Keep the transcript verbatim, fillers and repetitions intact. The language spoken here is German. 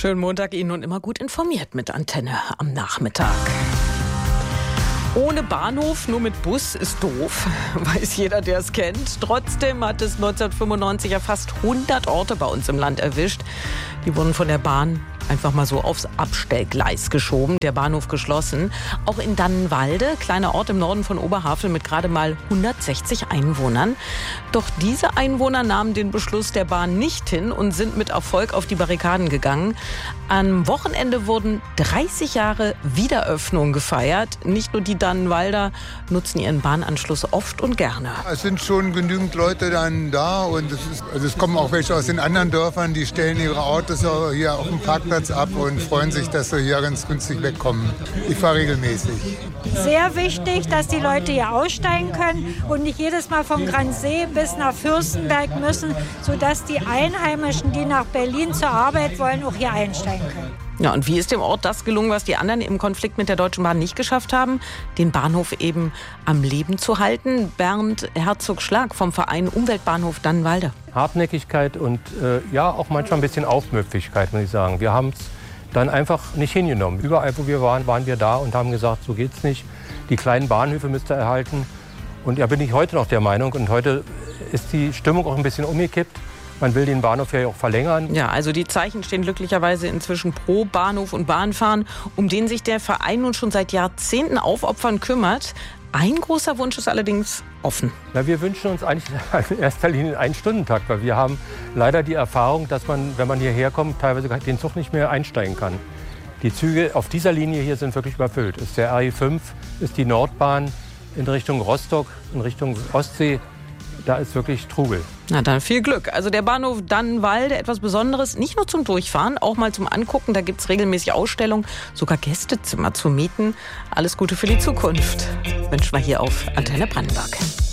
Schönen Montag Ihnen und immer gut informiert mit Antenne am Nachmittag. Ohne Bahnhof, nur mit Bus ist doof, weiß jeder, der es kennt. Trotzdem hat es neunzehnhundertfünfundneunzig ja fast hundert Orte bei uns im Land erwischt. Die wurden von der Bahn einfach mal so aufs Abstellgleis geschoben, der Bahnhof geschlossen. Auch in Dannenwalde, kleiner Ort im Norden von Oberhavel mit gerade mal hundertsechzig Einwohnern. Doch diese Einwohner nahmen den Beschluss der Bahn nicht hin und sind mit Erfolg auf die Barrikaden gegangen. Am Wochenende wurden dreißig Jahre Wiederöffnung gefeiert. Nicht nur die Dannenwalder nutzen ihren Bahnanschluss oft und gerne. Es sind schon genügend Leute dann da und es, ist, also es kommen auch welche aus den anderen Dörfern, die stellen ihre Autos hier auf dem Parkplatz ab und freuen sich, dass sie hier ganz günstig wegkommen. Ich fahre regelmäßig. Sehr wichtig, dass die Leute hier aussteigen können und nicht jedes Mal vom Gransee bis nach Fürstenberg müssen, sodass die Einheimischen, die nach Berlin zur Arbeit wollen, auch hier einsteigen können. Ja, und wie ist dem Ort das gelungen, was die anderen im Konflikt mit der Deutschen Bahn nicht geschafft haben? Den Bahnhof eben am Leben zu halten. Bernd Herzog-Schlag vom Verein Umweltbahnhof Dannenwalde. Hartnäckigkeit und äh, ja auch manchmal ein bisschen Aufmüpfigkeit, muss ich sagen. Wir haben es dann einfach nicht hingenommen. Überall, wo wir waren, waren wir da und haben gesagt, so geht's nicht. Die kleinen Bahnhöfe müsst ihr erhalten. Und ja, bin ich heute noch der Meinung. Und heute ist die Stimmung auch ein bisschen umgekippt. Man will den Bahnhof ja auch verlängern. Ja, also die Zeichen stehen glücklicherweise inzwischen pro Bahnhof und Bahnfahren, um den sich der Verein nun schon seit Jahrzehnten aufopfern kümmert. Ein großer Wunsch ist allerdings offen. Na, wir wünschen uns eigentlich in erster Linie einen Ein-Stunden-Takt, weil wir haben leider die Erfahrung, dass man, wenn man hierher kommt, teilweise den Zug nicht mehr einsteigen kann. Die Züge auf dieser Linie hier sind wirklich überfüllt. Ist der R E fünf, ist die Nordbahn in Richtung Rostock, in Richtung Ostsee. Da ist wirklich Trubel. Na dann viel Glück. Also der Bahnhof Dannenwalde, etwas Besonderes, nicht nur zum Durchfahren, auch mal zum Angucken. Da gibt es regelmäßig Ausstellungen, sogar Gästezimmer zu mieten. Alles Gute für die Zukunft wünschen wir hier auf Antenne Brandenburg.